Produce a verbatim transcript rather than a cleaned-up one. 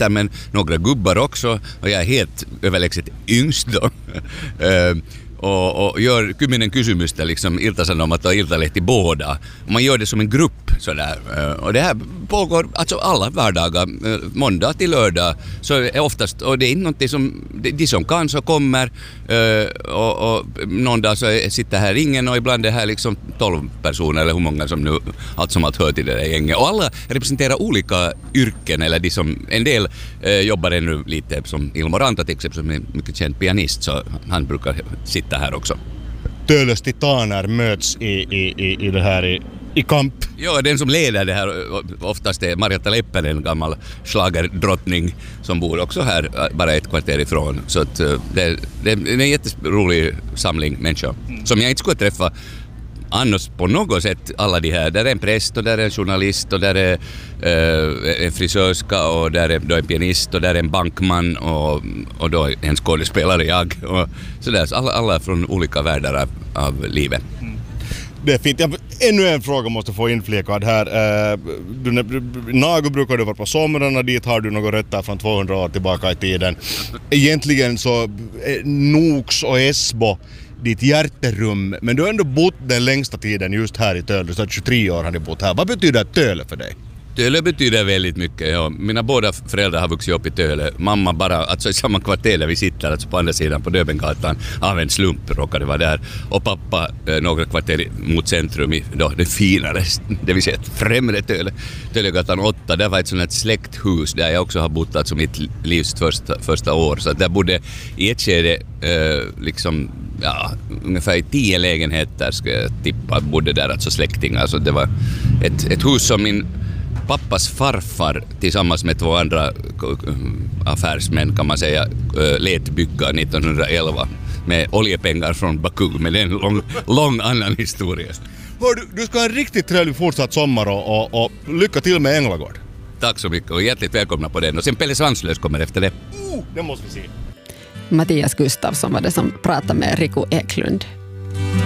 britter men några gubbar också och jag är helt överlägset yngst då. Och, och gör kymmenen kysymystä liksom Ilta-Sanomat och Iltalehti båda. Man gör det som en grupp sådär. Och det här pågår alltså alla vardagar, måndag till lördag. Så är oftast, och det är inte någonting som, de som kan så kommer och, och någon dag så sitter här ingen och ibland är det här liksom tolv personer eller hur många som nu allt som allt hör till det där gänget. Och alla representerar olika yrken eller de som, en del eh, jobbar ännu lite som Ilmo Ranta till exempel som är mycket känd pianist så han brukar sitta här också. Tölös titaner möts i, i, i, i det här i, i kamp. Ja, den som leder det här oftast är Marjatta Leppänen, en gammal schlagerdrottning som bor också här bara ett kvarter ifrån. Så att det, det är en jätterolig samling människor som jag inte skulle träffa annars på något sätt. Alla de här, där är en präst och där är en journalist och där är eh, en frisörska och där är då en pianist och där är en bankman och, och då en skådespelare jag och sådär. Så alla, alla från olika världar av, av livet. Mm. Det är fint. Jag, ännu en fråga måste få inflikad här. Eh, du, Nago brukar du vara på somrarna, dit har du några rötter från tvåhundra år tillbaka i tiden. Egentligen så eh, Noks och Esbo ditt hjärterum, men du har ändå bott den längsta tiden just här i Tölö, så tjugotre år har du bott här. Vad betyder Tölö för dig? Tölö betyder väldigt mycket, ja. Mina båda föräldrar har vuxit upp i Tölö. Mamma bara, alltså i samma kvarter där vi sitter, alltså på andra sidan på Döbengatan, av en slump råkade vara där. Och pappa eh, några kvarter mot centrum i då, det finare, det vill säga främre Tölö. Tölögatan åtta, där var ett sånt här släkthus där jag också har bott alltså mitt livs första, första år. Så där bodde i ett skede eh, liksom, ja, ungefär i tio lägenheter ska jag tippa, bodde där alltså släktingar. Alltså det var ett, ett hus som min pappas farfar tillsammans med två andra affärsmän kan man säga lät bygga nittonhundraelva med oljepengar från Baku, men det är en lång, lång annan historia. Hör du, du ska ha en riktigt trevlig fortsatt sommar och, och, och lycka till med Änglagård. Tack så mycket och hjärtligt välkomna på den. Och sen Pelle Svanslös kommer efter det. Uh, det måste vi se. Mattias Gustafsson var det som pratade med Riku Eklund.